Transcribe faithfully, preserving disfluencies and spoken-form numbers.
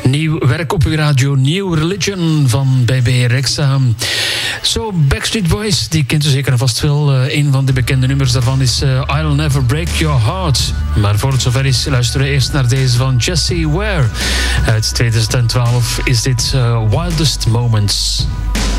Nieuw werk op uw radio, New Religion van B B Rexha. Zo, Backstreet Boys, die kent u zeker en vast wel. Uh, een van de bekende nummers daarvan is uh, I'll Never Break Your Heart. Maar voor het zover is, luisteren we eerst naar deze van Jessie Ware. Uit tweeduizend twaalf is dit uh, Wildest Moments.